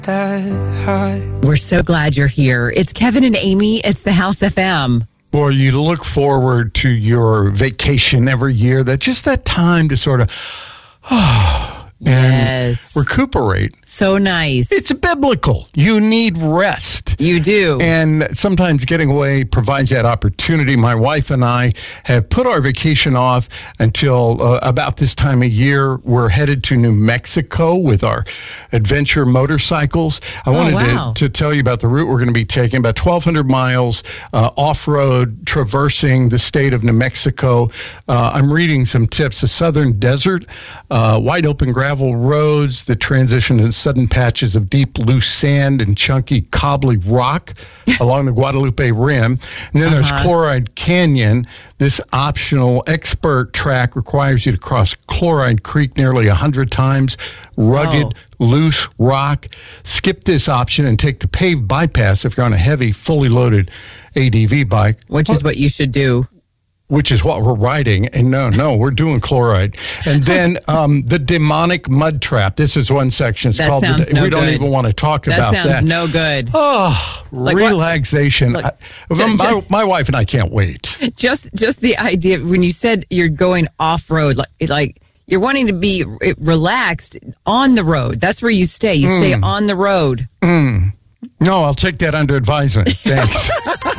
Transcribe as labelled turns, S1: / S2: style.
S1: We're so glad you're here. It's Kevin and Amy. It's the House FM.
S2: Boy, you look forward to your vacation every year. That's just that time to sort of and recuperate.
S1: So nice.
S2: It's biblical. You need rest.
S1: You do.
S2: And sometimes getting away provides that opportunity. My wife and I have put our vacation off until about this time of year. We're headed to New Mexico with our adventure motorcycles. I wanted to tell you about the route we're going to be taking, about 1,200 miles off-road, traversing the state of New Mexico. I'm reading some tips. The southern desert, wide open gravel roads that transition to sudden patches of deep, loose sand and chunky, cobbly rock along the Guadalupe Rim. And then there's Chloride Canyon. This optional expert track requires you to cross Chloride Creek nearly 100 times. Rugged, loose rock. Skip this option and take the paved bypass if you're on a heavy, fully loaded ADV bike.
S1: Which is what you should do.
S2: Which is what we're riding. And no, we're doing Chloride. And then the demonic mud trap. This is one section. It's
S1: that
S2: called
S1: sounds no
S2: we don't
S1: good.
S2: even want to talk about that.
S1: That sounds no good.
S2: Oh, like relaxation. My wife and I can't wait.
S1: Just the idea, when you said you're going off-road, like you're wanting to be relaxed on the road. That's where you stay. You stay on the road.
S2: No, I'll take that under advisement. Thanks.